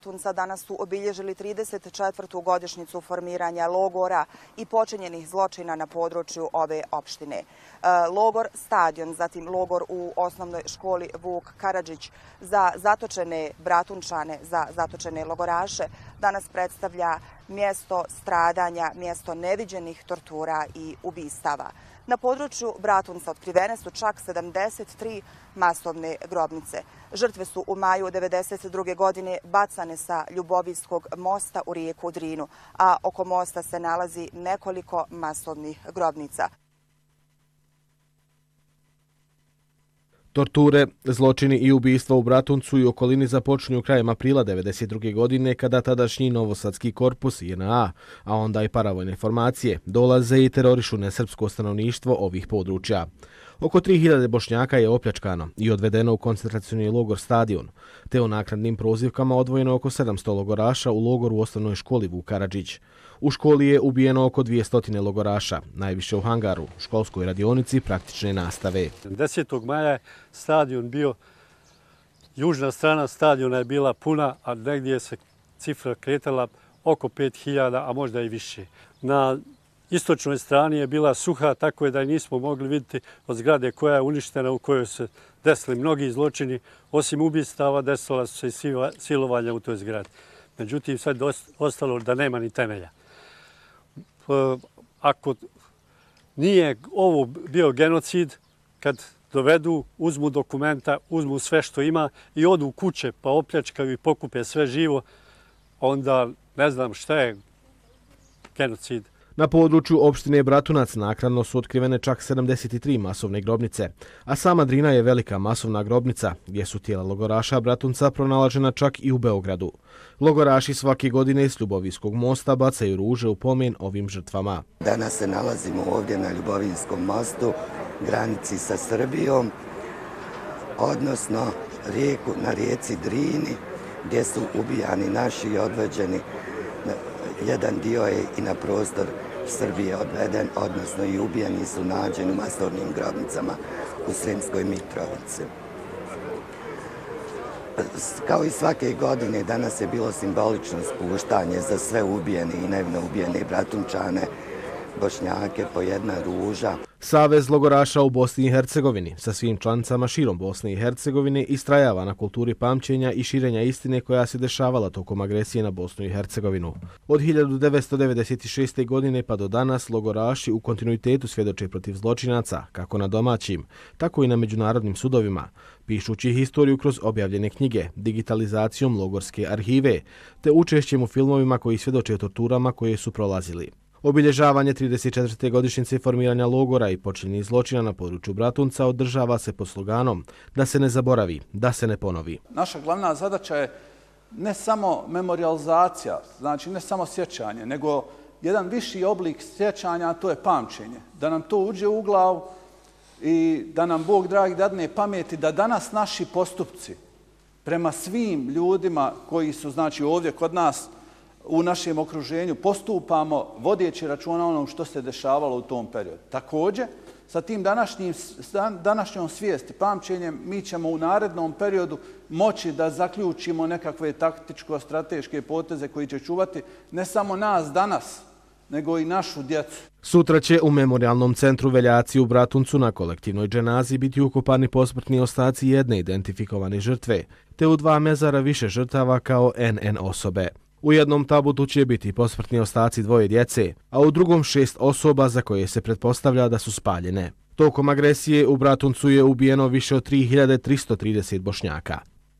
Tunca danas su obilježili 34. godišnjicu formiranja logora i počinjenih zločina na području ove opštine. Logor Stadion, zatim logor u osnovnoj školi Vuk Karadžić za zatočene Bratunčane, za zatočene logoraše, danas predstavlja mjesto stradanja, mjesto neviđenih tortura i ubistava. Na području Bratunca otkrivene su čak 73 masovne grobnice. Žrtve su u maju 1992. godine bacane sa Ljubovijskog mosta u rijeku Drinu, a oko mosta se nalazi nekoliko masovnih grobnica. Torture, zločini i ubistva u Bratuncu i okolini započinju krajem aprila 1992. godine kada tadašnji Novosadski korpus JNA, a onda i paravojne formacije, dolaze i terorišu nesrpsko stanovništvo ovih područja. Oko 3000 Bošnjaka je opljačkano i odvedeno u koncentracioni logor Stadion, te u naknadnim prozivkama odvojeno oko 700 logoraša u logoru u osnovnoj školi Vuk Karadžić. U školi je ubijeno oko 200 logoraša, najviše u hangaru, školskoj radionici praktične nastave. 10. maja je stadion bio, južna strana stadiona je bila puna, a negdje se cifra kretala oko 5000, a možda i više. Na istočnoj strani je bila suha, tako je da nismo mogli vidjeti od zgrade koja je uništena, u kojoj se desili mnogi zločini. Osim ubistava, desila su se i silovanja u toj zgradi. Međutim, sad je ostalo da nema ni temelja. Ako nije ovo bio genocid, kad dovedu, uzmu dokumenta, uzmu sve što ima i odu u kuće pa opljačkaju i pokupe sve živo, onda ne znam šta je genocid. Na području opštine Bratunac naknadno su otkrivene čak 73 masovne grobnice, a sama Drina je velika masovna grobnica, gdje su tijela logoraša Bratunca pronalažena čak i u Beogradu. Logoraši svake godine s Ljubovijskog mosta bacaju ruže u pomen ovim žrtvama. Danas se nalazimo ovdje na Ljubovinskom mostu, granici sa Srbijom, odnosno na rijeci Drini, gdje su ubijani naši i odveđeni. Jedan dio je i na prostor Srbije odveden, odnosno i ubijeni su nađeni u masovnim grobnicama u Sremskoj Mitrovici. Kao i svake godine, danas je bilo simbolično spuštanje za sve ubijene i nevino ubijene Bratunčane, Bošnjake, po jedna ruža. Savez logoraša u Bosni i Hercegovini sa svim članicama širom Bosne i Hercegovine istrajava na kulturi pamćenja i širenja istine koja se dešavala tokom agresije na Bosnu i Hercegovinu. Od 1996. godine pa do danas logoraši u kontinuitetu svjedoče protiv zločinaca, kako na domaćim, tako i na međunarodnim sudovima, pišući historiju kroz objavljene knjige, digitalizacijom logorske arhive, te učešćem u filmovima koji svjedoče o torturama koje su prolazili. Obilježavanje 34. godišnjice formiranja logora i počinjenih zločina na području Bratunca održava se pod sloganom da se ne zaboravi, da se ne ponovi. Naša glavna zadaća je ne samo memorializacija, znači ne samo sjećanje, nego jedan viši oblik sjećanja, a to je pamćenje. Da nam to uđe u glavu i da nam Bog dragi dadne pameti da danas naši postupci prema svim ljudima koji su znači ovdje kod nas u našem okruženju postupamo vodeći računa onom što se dešavalo u tom periodu. Također, sa tim današnjom svijesti, pamćenjem, mi ćemo u narednom periodu moći da zaključimo nekakve taktičko-strateške poteze koji će čuvati ne samo nas danas, nego i našu djecu. Sutra će u Memorialnom centru Veljaci u Bratuncu na kolektivnoj dženazi biti ukopani posmrtni ostaci jedne identifikovane žrtve, te u 2 mezara više žrtava kao NN osobe. U jednom tabutu će biti posmrtni ostaci 2 djece, a u drugom 6 osoba za koje se pretpostavlja da su spaljene. Tokom agresije u Bratuncu je ubijeno više od 3330 Bošnjaka.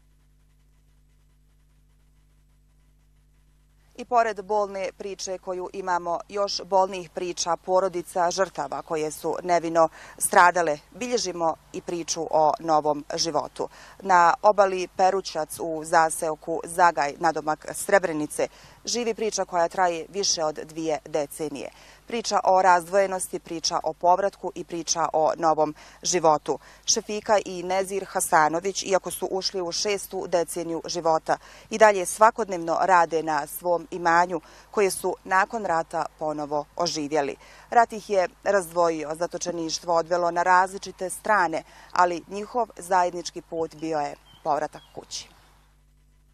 I pored bolne priče koju imamo, još bolnijih priča porodica žrtava koje su nevino stradale, bilježimo i priču o novom životu. Na obali Perućac u zaseoku Zagaj, nadomak Srebrenice, živi priča koja traje više od 2 decenije. Priča o razdvojenosti, priča o povratku i priča o novom životu. Šefika i Nezir Hasanović, iako su ušli u 6. deceniju života, i dalje svakodnevno rade na svom imanju koje su nakon rata ponovo oživjeli. Rat ih je razdvojio, zatočeništvo odvelo na različite strane, ali njihov zajednički put bio je povratak kući.